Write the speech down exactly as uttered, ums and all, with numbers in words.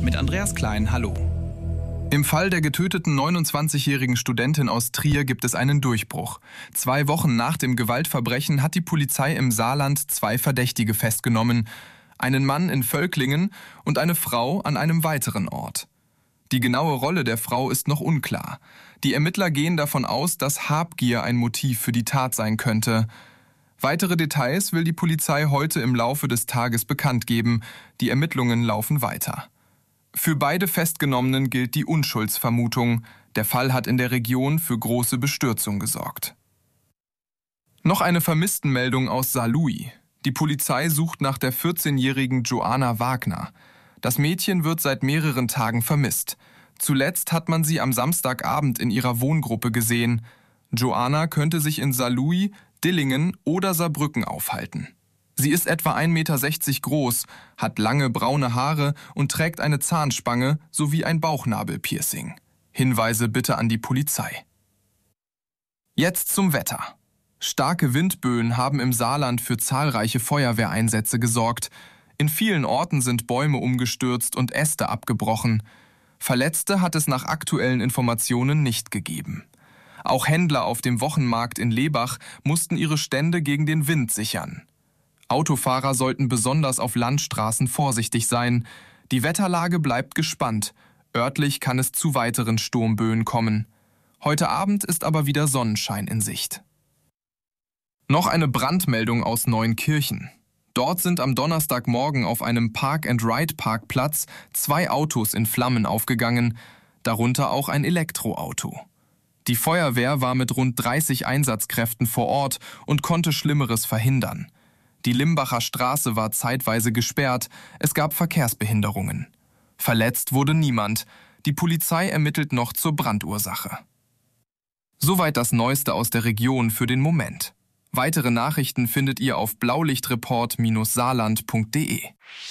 mit Andreas Klein, hallo. Im Fall der getöteten neunundzwanzigjährigen Studentin aus Trier gibt es einen Durchbruch. Zwei Wochen nach dem Gewaltverbrechen hat die Polizei im Saarland zwei Verdächtige festgenommen. Einen Mann in Völklingen und eine Frau an einem weiteren Ort. Die genaue Rolle der Frau ist noch unklar. Die Ermittler gehen davon aus, dass Habgier ein Motiv für die Tat sein könnte. Weitere Details will die Polizei heute im Laufe des Tages bekannt geben. Die Ermittlungen laufen weiter. Für beide Festgenommenen gilt die Unschuldsvermutung. Der Fall hat in der Region für große Bestürzung gesorgt. Noch eine Vermisstenmeldung aus Saarlouis. Die Polizei sucht nach der vierzehnjährigen Joanna Wagner. Das Mädchen wird seit mehreren Tagen vermisst. Zuletzt hat man sie am Samstagabend in ihrer Wohngruppe gesehen. Joanna könnte sich in Saarlouis, Dillingen oder Saarbrücken aufhalten. Sie ist etwa ein Meter sechzig groß, hat lange braune Haare und trägt eine Zahnspange sowie ein Bauchnabelpiercing. Hinweise bitte an die Polizei. Jetzt zum Wetter. Starke Windböen haben im Saarland für zahlreiche Feuerwehreinsätze gesorgt. In vielen Orten sind Bäume umgestürzt und Äste abgebrochen. Verletzte hat es nach aktuellen Informationen nicht gegeben. Auch Händler auf dem Wochenmarkt in Lebach mussten ihre Stände gegen den Wind sichern. Autofahrer sollten besonders auf Landstraßen vorsichtig sein. Die Wetterlage bleibt gespannt. Örtlich kann es zu weiteren Sturmböen kommen. Heute Abend ist aber wieder Sonnenschein in Sicht. Noch eine Brandmeldung aus Neunkirchen. Dort sind am Donnerstagmorgen auf einem Park-and-Ride-Parkplatz zwei Autos in Flammen aufgegangen, darunter auch ein Elektroauto. Die Feuerwehr war mit rund dreißig Einsatzkräften vor Ort und konnte Schlimmeres verhindern. Die Limbacher Straße war zeitweise gesperrt, es gab Verkehrsbehinderungen. Verletzt wurde niemand, die Polizei ermittelt noch zur Brandursache. Soweit das Neueste aus der Region für den Moment. Weitere Nachrichten findet ihr auf blaulichtreport Bindestrich saarland punkt de.